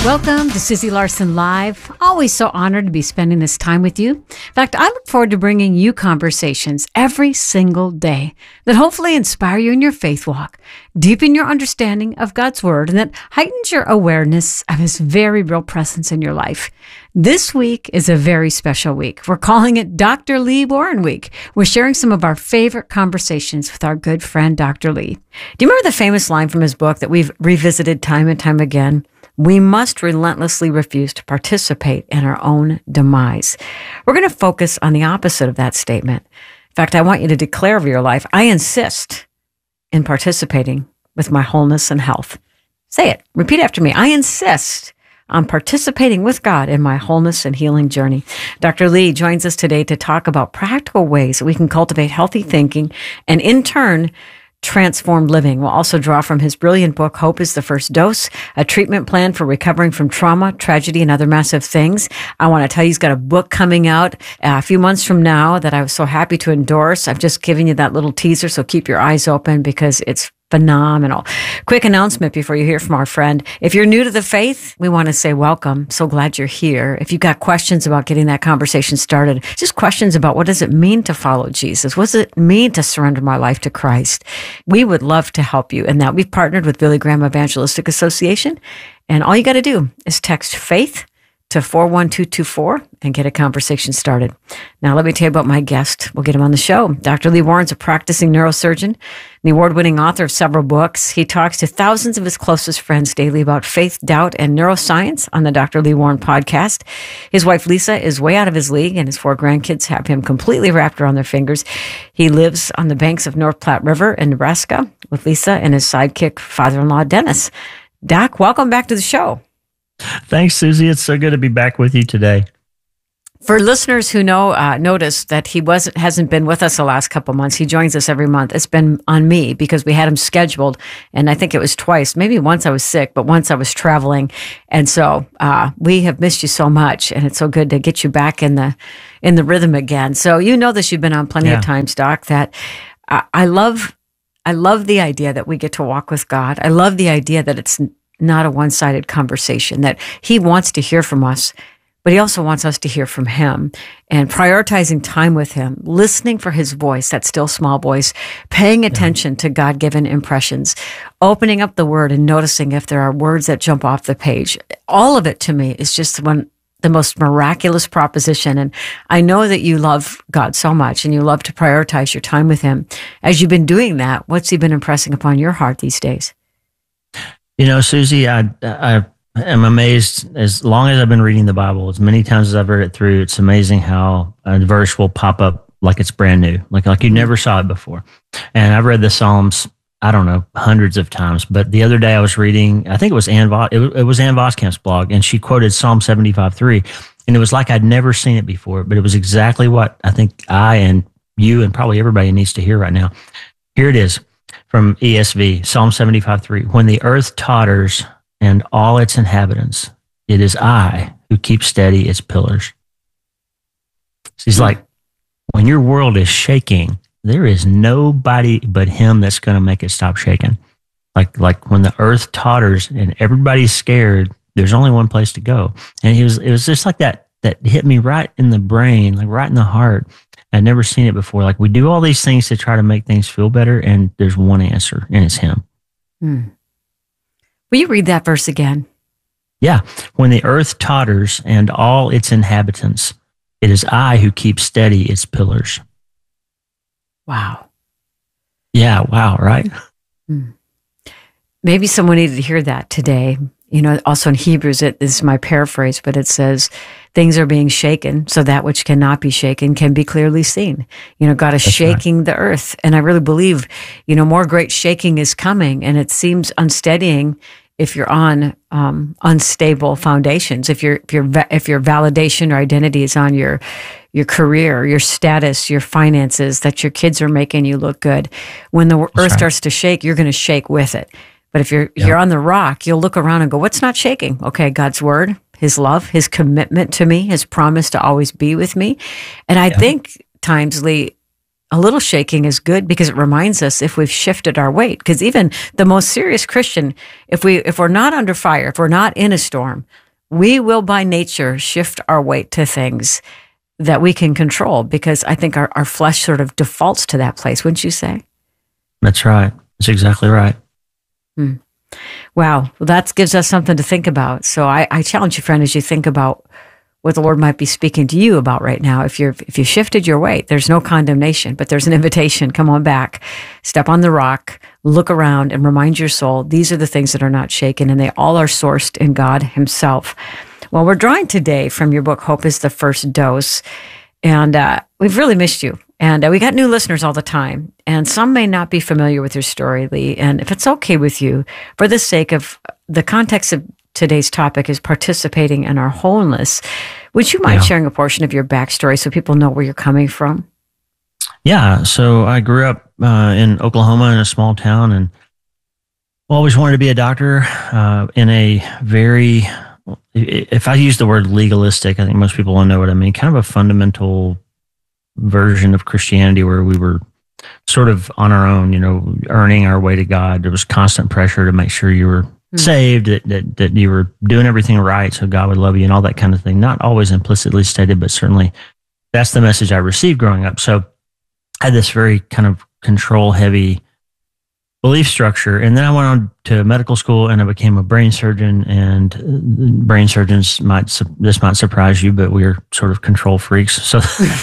Welcome to Susie Larson Live. Always so honored to be spending this time with you. In fact, I look forward to bringing you conversations every single day that hopefully inspire you in your faith walk, deepen your understanding of God's Word, and that heightens your awareness of His very real presence in your life. This week is a very special week. We're calling it Dr. Lee Warren Week. We're sharing some of our favorite conversations with our good friend, Dr. Lee. Do you remember the famous line from his book that we've revisited time and time again? We must relentlessly refuse to participate in our own demise. We're going to focus on the opposite of that statement. In fact, I want you to declare over your life, I insist in participating with my wholeness and health. Say it. Repeat after me. I insist on participating with God in my wholeness and healing journey. Dr. Lee joins us today to talk about practical ways that we can cultivate healthy thinking and, in turn, transformed living. We'll also draw from his brilliant book, Hope is the First Dose, a treatment plan for recovering from trauma, tragedy, and other massive things. I want to tell you, he's got a book coming out a few months from now that I was so happy to endorse. I've just given you that little teaser, so keep your eyes open because it's phenomenal. Quick announcement before you hear from our friend. If you're new to the faith, we want to say welcome. So glad you're here. If you've got questions about getting that conversation started, just questions about what does it mean to follow Jesus? What does it mean to surrender my life to Christ? We would love to help you in that. We've partnered with Billy Graham Evangelistic Association, and all you got to do is text FAITH to 41224 and get a conversation started. Now, let me tell you about my guest. We'll get him on the show. Dr. Lee Warren's a practicing neurosurgeon, the award-winning author of several books. He talks to thousands of his closest friends daily about faith, doubt, and neuroscience on the Dr. Lee Warren podcast. His wife, Lisa, is way out of his league, and his 4 grandkids have him completely wrapped around their fingers. He lives on the banks of North Platte River in Nebraska with Lisa and his sidekick, father-in-law, Dennis. Doc, welcome back to the show. Thanks, Susie. It's so good to be back with you today. For listeners who noticed that he hasn't been with us the last couple months, he joins us every month. It's been on me because we had him scheduled, and I think it was twice. Maybe once I was sick, but once I was traveling, and so we have missed you so much, and it's so good to get you back in the rhythm again. So you know this. You've been on plenty of times, Doc. That I love the idea that we get to walk with God. I love the idea that it's not a one-sided conversation, that he wants to hear from us, but he also wants us to hear from him, and prioritizing time with him, listening for his voice, that still small voice, paying attention to God-given impressions, opening up the Word and noticing if there are words that jump off the page. All of it to me is just the most miraculous proposition. And I know that you love God so much and you love to prioritize your time with him. As you've been doing that, what's he been impressing upon your heart these days? You know, Susie, I am amazed. As long as I've been reading the Bible, as many times as I've read it through, it's amazing how a verse will pop up like it's brand new, like you never saw it before. And I've read the Psalms, I don't know, hundreds of times. But the other day I was reading, I think it was Ann Voskamp's blog, and she quoted Psalm 75:3, and it was like I'd never seen it before. But it was exactly what I think I and you and probably everybody needs to hear right now. Here it is. From ESV, Psalm 75:3, when the earth totters and all its inhabitants, it is I who keep steady its pillars. She's like, when your world is shaking, there is nobody but him that's going to make it stop shaking. Like when the earth totters and everybody's scared, there's only one place to go. And it was just like that hit me right in the brain, like right in the heart. I'd never seen it before. Like, we do all these things to try to make things feel better, and there's one answer, and it's him. Will you read that verse again? Yeah. When the earth totters and all its inhabitants, it is I who keep steady its pillars. Wow. Yeah, wow, right? Maybe someone needed to hear that today. You know, also in Hebrews, this is my paraphrase, but it says, things are being shaken, so that which cannot be shaken can be clearly seen. You know, God is shaking the earth. And I really believe, more great shaking is coming. And it seems unsteadying if you're on unstable foundations, if your validation or identity is on your career, your status, your finances, that your kids are making you look good. When the earth starts to shake, you're going to shake with it. But if you're on the rock, you'll look around and go, what's not shaking? Okay, God's word, his love, his commitment to me, his promise to always be with me. And I think times, Lee, a little shaking is good because it reminds us if we've shifted our weight. Because even the most serious Christian, if we're not under fire, if we're not in a storm, we will by nature shift our weight to things that we can control, because I think our flesh sort of defaults to that place, wouldn't you say? That's right. That's exactly right. Wow. Well, that gives us something to think about. So I challenge you, friend, as you think about what the Lord might be speaking to you about right now. If you shifted your weight, there's no condemnation, but there's an invitation. Come on back, step on the rock, look around, and remind your soul, these are the things that are not shaken, and they all are sourced in God himself. Well, we're drawing today from your book, Hope is the First Dose. And we've really missed you. And we got new listeners all the time. And some may not be familiar with your story, Lee. And if it's okay with you, for the sake of the context of today's topic is participating in our wholeness, would you mind sharing a portion of your backstory so people know where you're coming from? Yeah. So I grew up in Oklahoma in a small town, and always wanted to be a doctor in a very, if I use the word legalistic, I think most people will know what I mean, kind of a fundamental version of Christianity where we were sort of on our own, earning our way to God. There was constant pressure to make sure you were saved, that you were doing everything right so God would love you and all that kind of thing. Not always implicitly stated, but certainly that's the message I received growing up. So I had this very kind of control-heavy belief structure. And then I went on to medical school and I became a brain surgeon, and brain surgeons this might surprise you, but we're sort of control freaks. So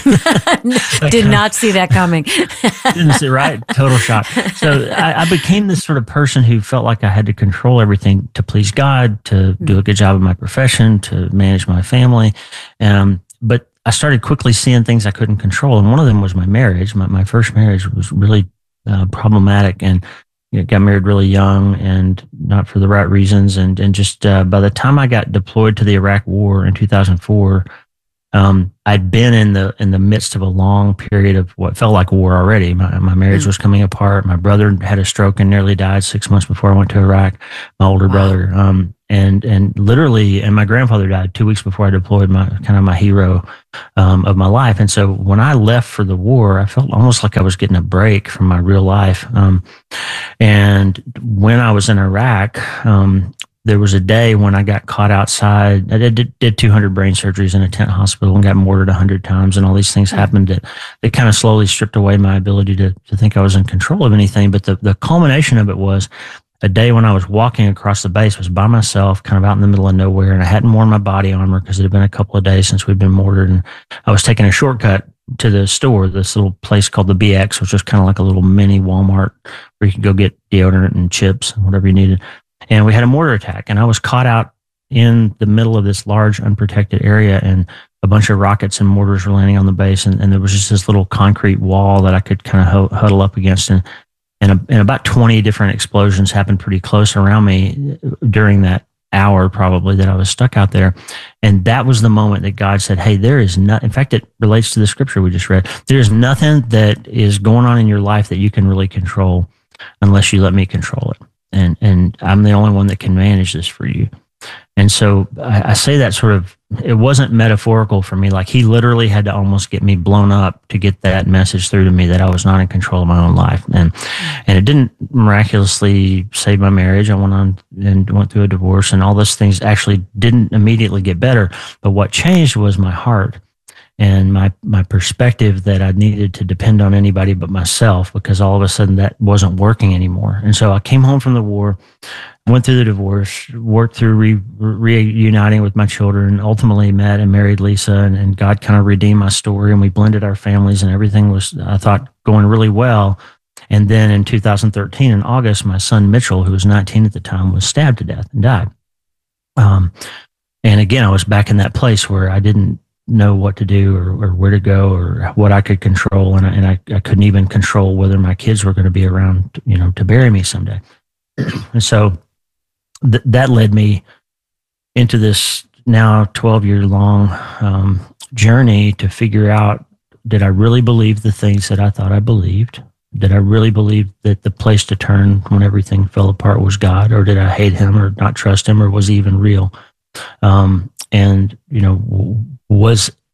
did not see that coming. Didn't see, right? Total shock. So I became this sort of person who felt like I had to control everything to please God, to do a good job of my profession, to manage my family. But I started quickly seeing things I couldn't control. And one of them was my marriage. My first marriage was really problematic, and got married really young and not for the right reasons. And just by the time I got deployed to the Iraq War in 2004, I'd been in the midst of a long period of what felt like war already. My marriage was coming apart. My brother had a stroke and nearly died 6 months before I went to Iraq. My older brother, and literally, and my grandfather died 2 weeks before I deployed. My hero of my life. And so when I left for the war, I felt almost like I was getting a break from my real life. And when I was in Iraq, there was a day when I got caught outside. I did 200 brain surgeries in a tent hospital and got mortared 100 times, and all these things happened that kind of slowly stripped away my ability to think I was in control of anything. But the culmination of it was a day when I was walking across the base, was by myself, kind of out in the middle of nowhere, and I hadn't worn my body armor because it had been a couple of days since we'd been mortared, and I was taking a shortcut to the store, this little place called the BX, which was kind of like a little mini Walmart where you could go get deodorant and chips and whatever you needed. And we had a mortar attack, and I was caught out in the middle of this large unprotected area, and a bunch of rockets and mortars were landing on the base, and there was just this little concrete wall that I could kind of huddle up against, and about 20 different explosions happened pretty close around me during that hour probably that I was stuck out there. And that was the moment that God said, hey, there is not, in fact, it relates to the scripture we just read. There's nothing that is going on in your life that you can really control unless you let me control it. And I'm the only one that can manage this for you. And so I say that sort of, it wasn't metaphorical for me. Like he literally had to almost get me blown up to get that message through to me that I was not in control of my own life. And it didn't miraculously save my marriage. I went on and went through a divorce, and all those things actually didn't immediately get better. But what changed was my heart and my perspective that I needed to depend on anybody but myself, because all of a sudden that wasn't working anymore. And so I came home from the war, went through the divorce, worked through reuniting with my children, ultimately met and married Lisa, and God kind of redeemed my story, and we blended our families, and everything was, I thought, going really well. And then in 2013, in August, my son Mitchell, who was 19 at the time, was stabbed to death and died. And again, I was back in that place where I didn't know what to do or where to go or what I could control. And I couldn't even control whether my kids were going to be around, to bury me someday. And so that led me into this now 12-year-long journey to figure out, did I really believe the things that I thought I believed? Did I really believe that the place to turn when everything fell apart was God? Or did I hate him or not trust him, or was he even real? And, was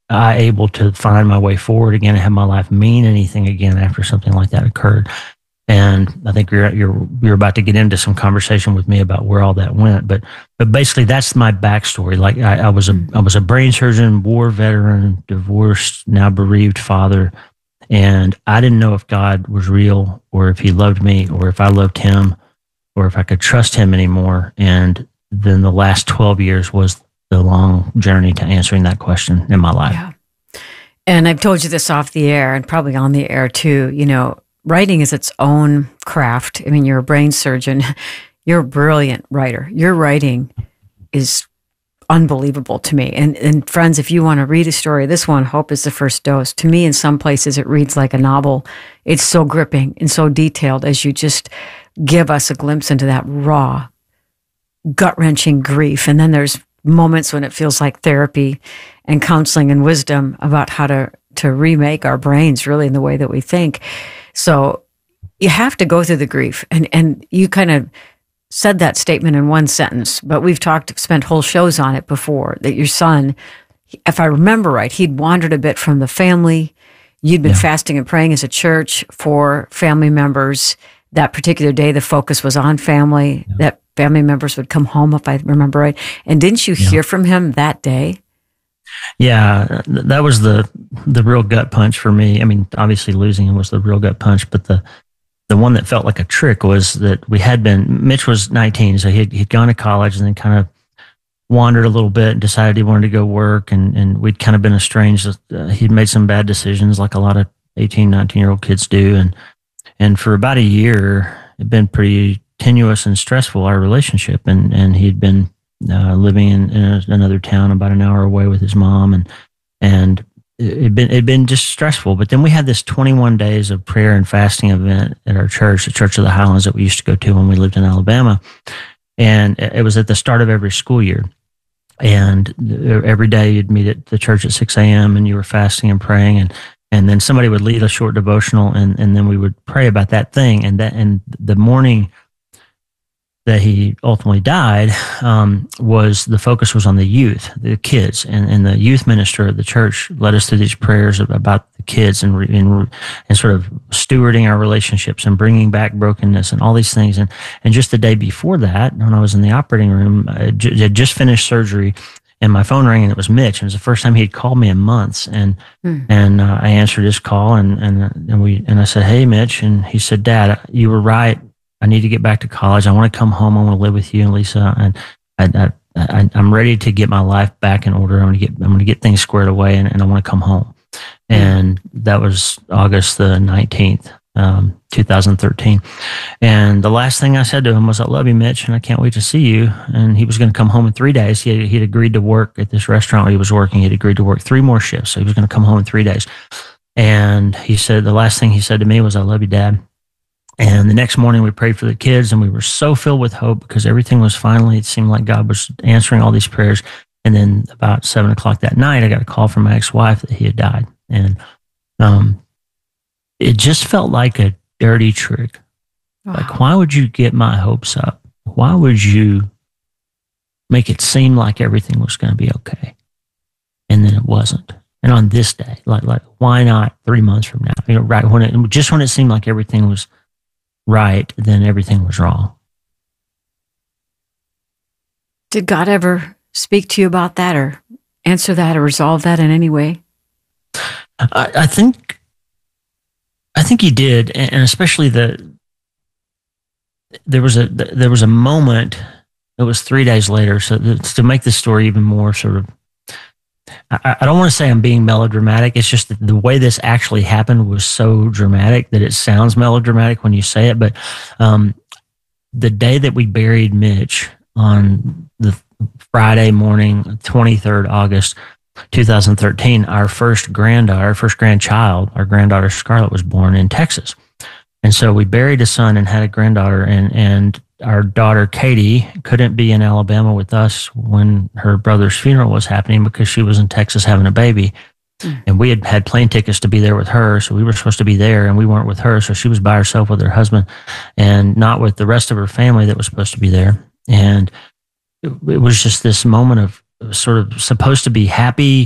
I able to find my way forward again and have my life mean anything again after something like that occurred? And I think you're about to get into some conversation with me about where all that went. But basically, that's my backstory. Like I was a brain surgeon, war veteran, divorced, now bereaved father, and I didn't know if God was real, or if He loved me, or if I loved Him, or if I could trust Him anymore. And then the last 12 years was the long journey to answering that question in my life. Yeah. And I've told you this off the air and probably on the air too. Writing is its own craft. I mean, you're a brain surgeon. You're a brilliant writer. Your writing is unbelievable to me. And friends, if you want to read a story, this one, Hope is the First Dose. To me, in some places, it reads like a novel. It's so gripping and so detailed as you just give us a glimpse into that raw, gut-wrenching grief. And then there's moments when it feels like therapy and counseling and wisdom about how to remake our brains really in the way that we think. So you have to go through the grief. And you kind of said that statement in one sentence, but we've spent whole shows on it before, that your son, if I remember right, he'd wandered a bit from the family. You'd been fasting and praying as a church for family members. That particular day, the focus was on family, that family members would come home, if I remember right. And didn't you hear from him that day? Yeah, that was the real gut punch for me. I mean, obviously losing him was the real gut punch, but the one that felt like a trick was that Mitch was 19, so he'd gone to college and then kind of wandered a little bit and decided he wanted to go work, and we'd kind of been estranged. He'd made some bad decisions like a lot of 18, 19-year-old kids do, and for about a year, it'd been pretty tenuous and stressful, our relationship, and he'd been living in another town about an hour away with his mom, and it'd been just stressful. But then we had this 21 days of prayer and fasting event at our church, the Church of the Highlands, that we used to go to when we lived in Alabama, and it was at the start of every school year. And every day you'd meet at the church at 6 a.m. and you were fasting and praying, and then somebody would lead a short devotional, and then we would pray about that thing. And the morning that he ultimately died, the focus was on the youth, the kids, and the youth minister of the church led us through these prayers about the kids and sort of stewarding our relationships and bringing back brokenness and all these things. And just the day before that, when I was in the operating room, I had just finished surgery, and my phone rang, and it was Mitch. It was the first time he'd called me in months, and I answered his call, and I said, "Hey, Mitch," and he said, "Dad, you were right. I need to get back to college. I want to come home. I want to live with you and Lisa, and I'm ready to get my life back in order. I'm going to get things squared away, and I want to come home." And that was August the 19th, 2013. And the last thing I said to him was, "I love you, Mitch, and I can't wait to see you." And he was going to come home in 3 days. He'd agreed to work at this restaurant where he was working. He'd agreed to work 3 more shifts, so he was going to come home in 3 days. And he said, the last thing he said to me was, "I love you, Dad." And the next morning we prayed for the kids, and we were so filled with hope because everything was it seemed like God was answering all these prayers. And then about 7 o'clock that night, I got a call from my ex-wife that he had died. And it just felt like a dirty trick. Wow. Like, why would you get my hopes up? Why would you make it seem like everything was going to be okay? And then it wasn't. And on this day, like why not 3 months from now? Right when it seemed like everything was right, then everything was wrong. Did God ever speak to you about that, or answer that, or resolve that in any way? I think He did, and especially there was a moment. It was 3 days later. So to make this story even more sort of, I don't want to say I'm being melodramatic. It's just that the way this actually happened was so dramatic that it sounds melodramatic when you say it. But the day that we buried Mitch, on the Friday morning, 23rd August 2013, our first grandchild, our granddaughter Scarlett, was born in Texas. And so we buried a son and had a granddaughter, and our daughter Katie couldn't be in Alabama with us when her brother's funeral was happening because she was in Texas having a baby. And we had plane tickets to be there with her, so we were supposed to be there, and we weren't with her, so she was by herself with her husband and not with the rest of her family that was supposed to be there. And it was just this moment of sort of supposed to be happy,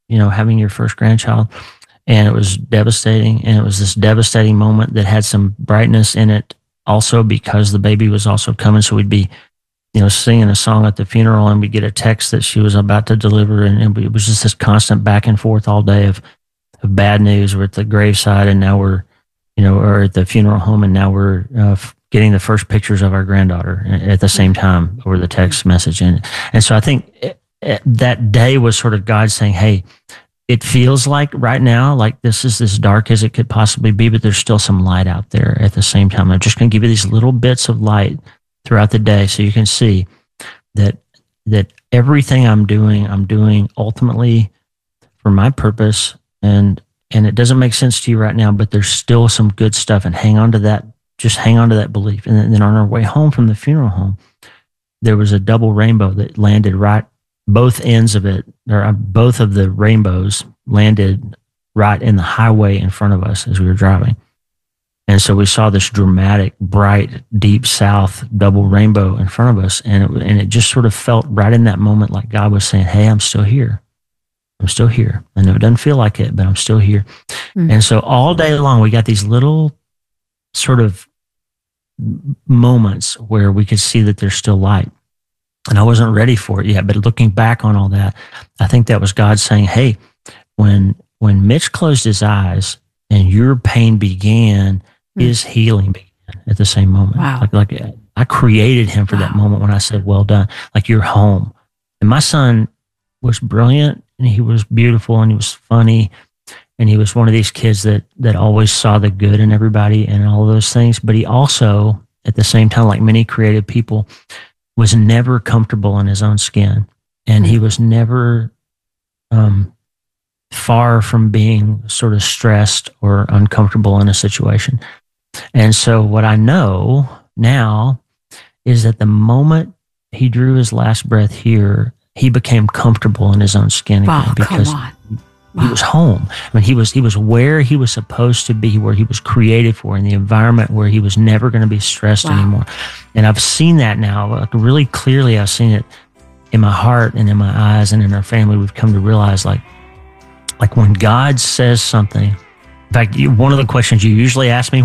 having your first grandchild. And it was devastating. And it was this devastating moment that had some brightness in it also because the baby was also coming. So we'd be, singing a song at the funeral and we'd get a text that she was about to deliver. And it was just this constant back and forth all day of bad news. We're at the graveside and now we're, or at the funeral home and now we're getting the first pictures of our granddaughter at the same time over the text message. And so I think that day was sort of God saying, hey, it feels like right now, like this is as dark as it could possibly be, but there's still some light out there at the same time. I'm just going to give you these little bits of light throughout the day so you can see that everything I'm doing ultimately for my purpose. And it doesn't make sense to you right now, but there's still some good stuff, and hang on to that. Just hang on to that belief. And then on our way home from the funeral home, there was a double rainbow that landed right. Both ends of it, or both of the rainbows landed right in the highway in front of us as we were driving. And so we saw this dramatic, bright, deep south double rainbow in front of us. And it just sort of felt right in that moment like God was saying, hey, I'm still here. I'm still here. I know it doesn't feel like it, but I'm still here. Mm-hmm. And so all day long, we got these little sort of moments where we could see that there's still light. And I wasn't ready for it yet, but looking back on all that, I think that was God saying, hey, when Mitch closed his eyes and your pain began, his healing began at the same moment. Wow. Like I created him for that moment when I said, well done, like you're home. And my son was brilliant and he was beautiful and he was funny. And he was one of these kids that always saw the good in everybody and all of those things. But he also, at the same time, like many creative people, was never comfortable in his own skin. And he was never far from being sort of stressed or uncomfortable in a situation. And so what I know now is that the moment he drew his last breath here, he became comfortable in his own skin again because he was home. I mean, he was where he was supposed to be, where he was created for, in the environment where he was never going to be stressed anymore. And I've seen that now, like really clearly. I've seen it in my heart and in my eyes and in our family. We've come to realize, like when God says something. In fact, one of the questions you usually ask me